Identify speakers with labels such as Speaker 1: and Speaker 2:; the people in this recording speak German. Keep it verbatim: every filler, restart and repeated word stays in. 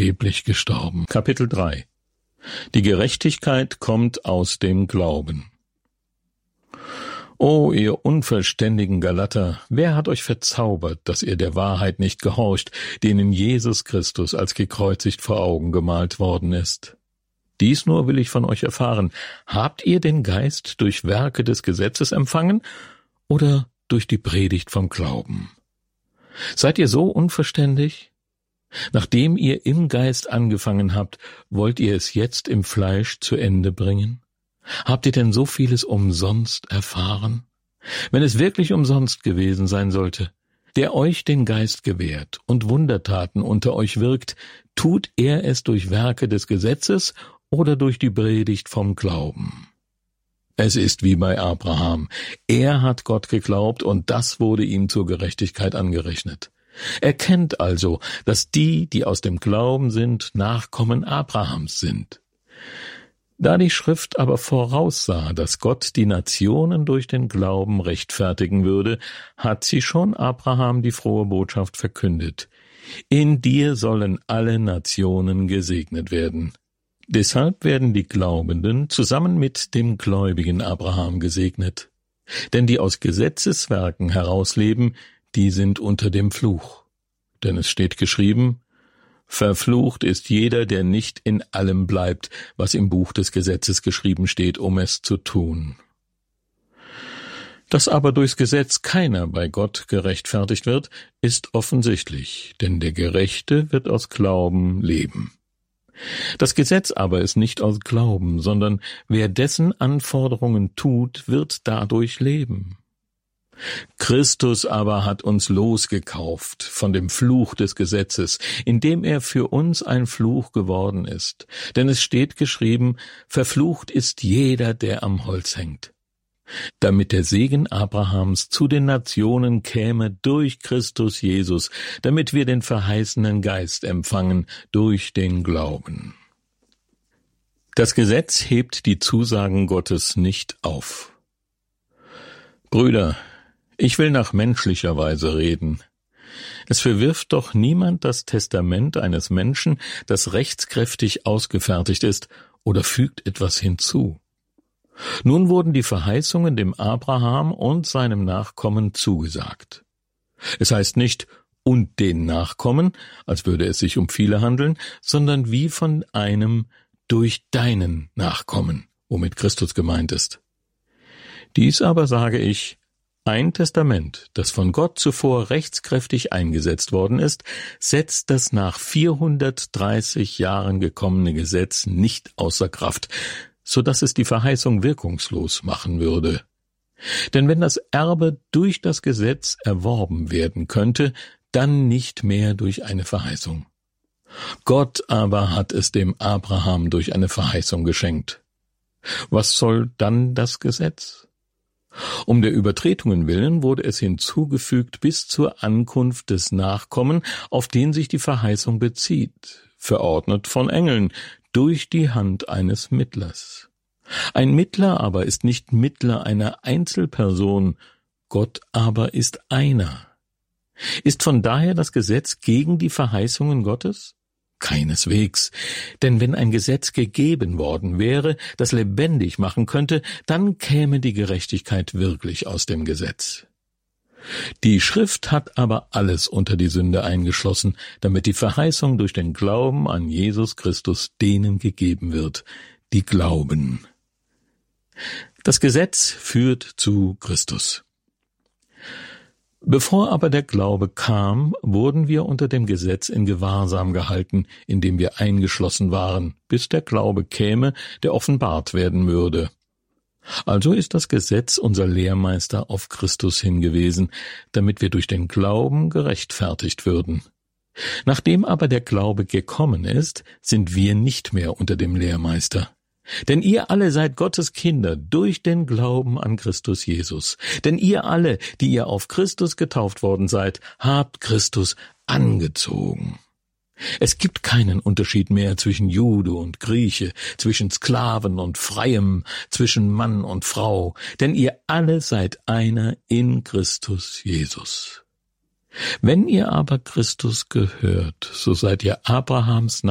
Speaker 1: vergeblich gestorben. Kapitel drei. Die Gerechtigkeit kommt aus dem Glauben. O ihr unverständigen Galater, wer hat euch verzaubert, dass ihr der Wahrheit nicht gehorcht, denen Jesus Christus als gekreuzigt vor Augen gemalt worden ist? Dies nur will ich von euch erfahren. Habt ihr den Geist durch Werke des Gesetzes empfangen oder durch die Predigt vom Glauben? Seid ihr so unverständig? Nachdem ihr im Geist angefangen habt, wollt ihr es jetzt im Fleisch zu Ende bringen? Habt ihr denn so vieles umsonst erfahren? Wenn es wirklich umsonst gewesen sein sollte, der euch den Geist gewährt und Wundertaten unter euch wirkt, tut er es durch Werke des Gesetzes oder durch die Predigt vom Glauben? Es ist wie bei Abraham. Er hat Gott geglaubt und das wurde ihm zur Gerechtigkeit angerechnet. Erkennt also, dass die, die aus dem Glauben sind, Nachkommen Abrahams sind. Da die Schrift aber voraussah, dass Gott die Nationen durch den Glauben rechtfertigen würde, hat sie schon Abraham die frohe Botschaft verkündet. In dir sollen alle Nationen gesegnet werden. Deshalb werden die Glaubenden zusammen mit dem gläubigen Abraham gesegnet. Denn die aus Gesetzeswerken herausleben, die sind unter dem Fluch. Denn es steht geschrieben: Verflucht ist jeder, der nicht in allem bleibt, was im Buch des Gesetzes geschrieben steht, um es zu tun. Dass aber durchs Gesetz keiner bei Gott gerechtfertigt wird, ist offensichtlich, denn der Gerechte wird aus Glauben leben. Das Gesetz aber ist nicht aus Glauben, sondern wer dessen Anforderungen tut, wird dadurch leben. Christus aber hat uns losgekauft von dem Fluch des Gesetzes, indem er für uns ein Fluch geworden ist. Denn es steht geschrieben: Verflucht ist jeder, der am Holz hängt. Damit der Segen Abrahams zu den Nationen käme durch Christus Jesus, damit wir den verheißenen Geist empfangen durch den Glauben. Das Gesetz hebt die Zusagen Gottes nicht auf. Brüder, ich will nach menschlicher Weise reden. Es verwirft doch niemand das Testament eines Menschen, das rechtskräftig ausgefertigt ist, oder fügt etwas hinzu. Nun wurden die Verheißungen dem Abraham und seinem Nachkommen zugesagt. Es heißt nicht »und den Nachkommen«, als würde es sich um viele handeln, sondern wie von einem »durch deinen Nachkommen«, womit Christus gemeint ist. Dies aber sage ich: Ein Testament, das von Gott zuvor rechtskräftig eingesetzt worden ist, setzt das nach vierhundertdreißig Jahren gekommene Gesetz nicht außer Kraft, so dass es die Verheißung wirkungslos machen würde. Denn wenn das Erbe durch das Gesetz erworben werden könnte, dann nicht mehr durch eine Verheißung. Gott aber hat es dem Abraham durch eine Verheißung geschenkt. Was soll dann das Gesetz? Um der Übertretungen willen wurde es hinzugefügt bis zur Ankunft des Nachkommen, auf den sich die Verheißung bezieht, verordnet von Engeln, durch die Hand eines Mittlers. Ein Mittler aber ist nicht Mittler einer Einzelperson, Gott aber ist einer. Ist von daher das Gesetz gegen die Verheißungen Gottes? Keineswegs, denn wenn ein Gesetz gegeben worden wäre, das lebendig machen könnte, dann käme die Gerechtigkeit wirklich aus dem Gesetz. Die Schrift hat aber alles unter die Sünde eingeschlossen, damit die Verheißung durch den Glauben an Jesus Christus denen gegeben wird, die glauben. Das Gesetz führt zu Christus. Bevor aber der Glaube kam, wurden wir unter dem Gesetz in Gewahrsam gehalten, indem wir eingeschlossen waren, bis der Glaube käme, der offenbart werden würde. Also ist das Gesetz unser Lehrmeister auf Christus hingewiesen, damit wir durch den Glauben gerechtfertigt würden. Nachdem aber der Glaube gekommen ist, sind wir nicht mehr unter dem Lehrmeister. Denn ihr alle seid Gottes Kinder durch den Glauben an Christus Jesus. Denn ihr alle, die ihr auf Christus getauft worden seid, habt Christus angezogen. Es gibt keinen Unterschied mehr zwischen Jude und Grieche, zwischen Sklaven und Freiem, zwischen Mann und Frau, denn ihr alle seid einer in Christus Jesus. Wenn ihr aber Christus gehört, so seid ihr Abrahams